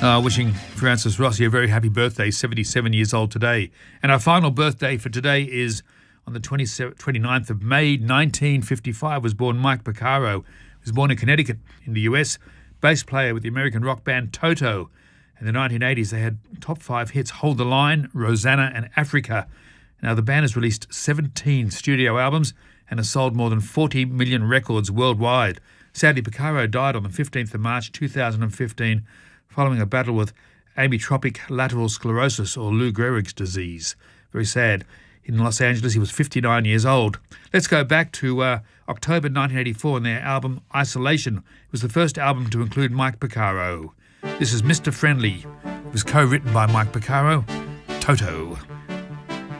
Wishing Francis Rossi a very happy birthday, 77 years old today. And our final birthday for today is on the 29th of May 1955 was born Mike Porcaro. He was born in Connecticut in the US, bass player with the American rock band Toto. In the 1980s they had top 5 hits, Hold the Line, Rosanna and Africa. Now the band has released 17 studio albums and has sold more than 40 million records worldwide. Sadly, Porcaro died on the 15th of March 2015 following a battle with amyotrophic lateral sclerosis, or Lou Gehrig's disease. Very sad. In Los Angeles, he was 59 years old. Let's go back to October 1984 and their album Isolation. It was the first album to include Mike Porcaro. This is Mr. Friendly. It was co-written by Mike Porcaro. Toto.